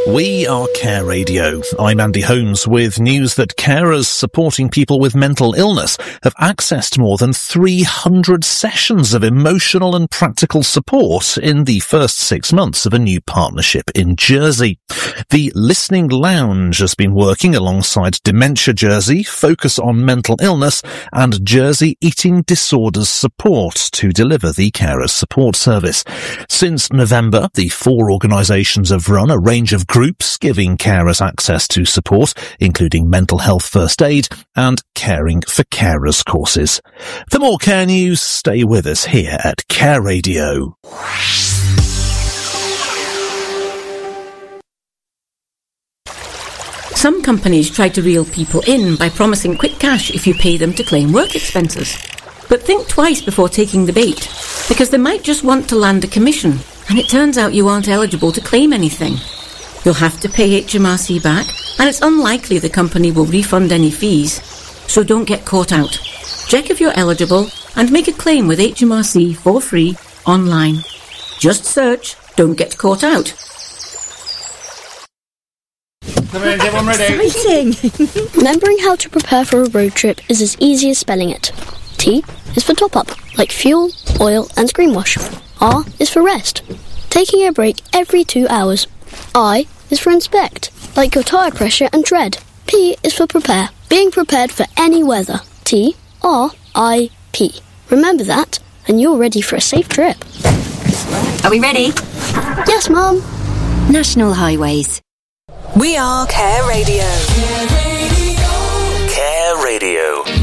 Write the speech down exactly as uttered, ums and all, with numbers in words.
We are Care Radio. I'm Andy Holmes with news that carers supporting people with mental illness have accessed more than three hundred sessions of emotional and practical support in the first six months of a new partnership in Jersey. The Listening Lounge has been working alongside Dementia Jersey, Focus on Mental Illness and Jersey Eating Disorders Support to deliver the carers support service. Since November, the four organisations have run a range of groups giving carers access to support, including mental health first aid and caring for carers courses. For more care news, stay with us here at Care Radio. Some companies try to reel people in by promising quick cash if you pay them to claim work expenses. But think twice before taking the bait, because they might just want to land a commission, and it turns out you aren't eligible to claim anything. You'll have to pay H M R C back, and it's unlikely the company will refund any fees. So don't get caught out. Check if you're eligible and make a claim with H M R C for free online. Just search "Don't Get Caught Out." Exciting! Remembering how to prepare for a road trip is as easy as spelling it. T is for top up, like fuel, oil and screen wash. R is for rest, taking a break every two hours. I is for inspect, like your tyre pressure and tread. P is for prepare, being prepared for any weather. T, R, I, P. Remember that, and you're ready for a safe trip. Are we ready? Yes, Mum. National Highways. We are Care Radio. Care Radio. Care Radio.